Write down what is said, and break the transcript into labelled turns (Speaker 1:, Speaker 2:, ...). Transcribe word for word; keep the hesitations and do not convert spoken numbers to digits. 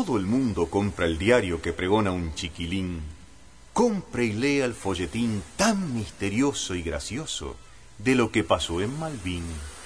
Speaker 1: todo el mundo compra el diario que pregona un chiquilín, compre y lea el folletín tan misterioso y gracioso de lo que pasó en Malvin.